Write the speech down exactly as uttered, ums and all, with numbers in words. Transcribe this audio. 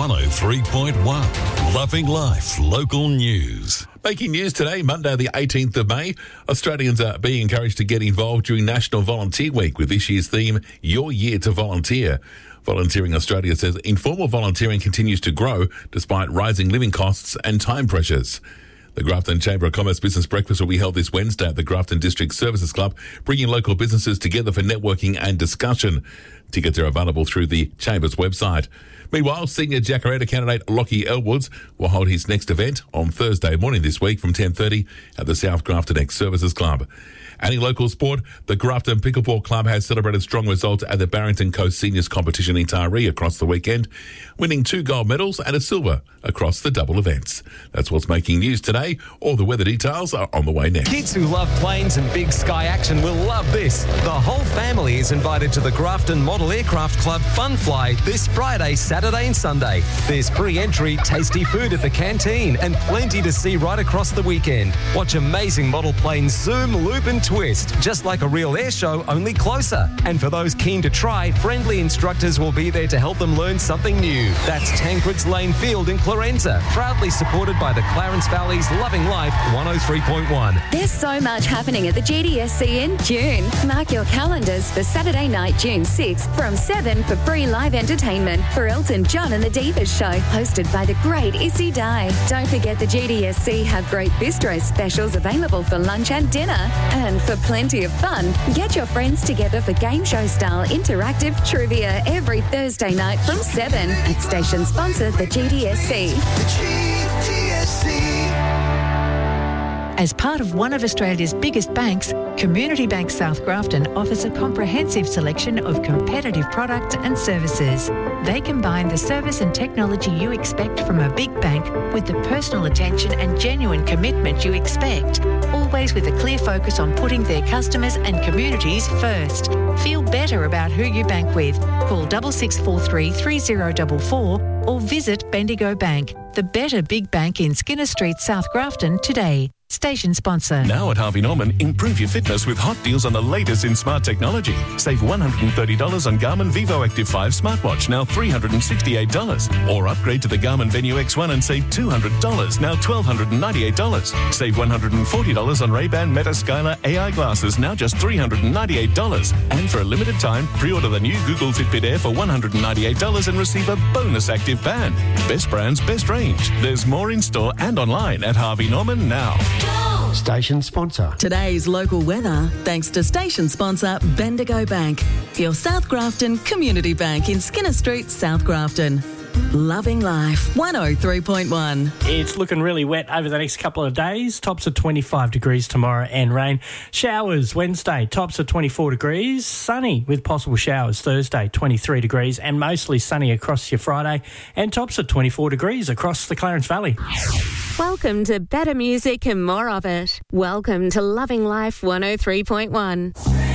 one oh three point one. Loving Life Local News. Making news today, Monday the eighteenth of May. Australians are being encouraged to get involved during National Volunteer Week with this year's theme, Your Year to Volunteer. Volunteering Australia says informal volunteering continues to grow despite rising living costs and time pressures. The Grafton Chamber of Commerce Business Breakfast will be held this Wednesday at the Grafton District Services Club, bringing local businesses together for networking and discussion. Tickets are available through the Chamber's website. Meanwhile, senior Jacaranda candidate Lockie Elwoods will hold his next event on Thursday morning this week from ten thirty at the South Grafton Ex-Services Club. And in local sport, the Grafton Pickleball Club has celebrated strong results at the Barrington Coast Seniors Competition in Taree across the weekend, winning two gold medals and a silver across the double events. That's what's making news today. All the weather details are on the way next. Kids who love planes and big sky action will love this. The whole family is invited to the Grafton Model Aircraft Club Fun Fly this Friday, Saturday and Sunday. There's free entry, tasty food at the canteen and plenty to see right across the weekend. Watch amazing model planes zoom, loop and twist, just like a real air show, only closer. And for those keen to try, friendly instructors will be there to help them learn something new. That's Tancred's Lane Field in Clarenza, proudly supported by the Clarence Valley's Loving Life one oh three point one. There's so much happening at the G D S C in June. Mark your calendars for Saturday night, June sixth, from seven for free live entertainment for Elton John and the Divas Show, hosted by the great Issy Dye. Don't forget the G D S C have great bistro specials available for lunch and dinner. And for plenty of fun, get your friends together for game show style interactive trivia every Thursday night from seven at station sponsor the G D S C. The G D S C. As part of one of Australia's biggest banks, Community Bank South Grafton offers a comprehensive selection of competitive products and services. They combine the service and technology you expect from a big bank with the personal attention and genuine commitment you expect, always with a clear focus on putting their customers and communities first. Feel better about who you bank with. Call six six four three, three zero four four or visit Bendigo Bank, the better big bank in Skinner Street, South Grafton today. Station sponsor. Now at Harvey Norman, improve your fitness with hot deals on the latest in smart technology. Save one hundred thirty dollars on Garmin Vivo Active five smartwatch, now three hundred sixty-eight dollars. Or upgrade to the Garmin Venue X one and save two hundred dollars, now one thousand two hundred ninety-eight dollars. Save one hundred forty dollars on Ray-Ban Meta Skylar A I glasses, now just three hundred ninety-eight dollars. And for a limited time, pre-order the new Google Fitbit Air for one hundred ninety-eight dollars and receive a bonus active band. Best brands, best range. There's more in store and online at Harvey Norman now. Station sponsor. Today's local weather, thanks to station sponsor Bendigo Bank, your South Grafton community bank in Skinner Street, South Grafton. Loving Life one oh three point one. It's looking really wet over the next couple of days. Tops of twenty-five degrees tomorrow and rain. Showers Wednesday, tops of twenty-four degrees. Sunny with possible showers Thursday, twenty-three degrees, and mostly sunny across your Friday, and tops of twenty-four degrees across the Clarence Valley. Welcome to better music and more of it. Welcome to Loving Life one oh three point one.